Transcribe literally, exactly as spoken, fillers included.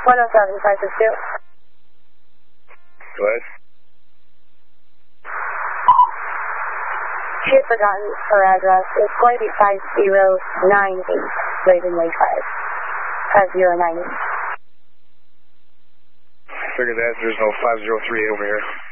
one oh seven, five six two. Go ahead. She had forgotten her address. It's going to be five zero nine eight, Raven Way five. five zero nine eight. Figure that there's no five zero three over here.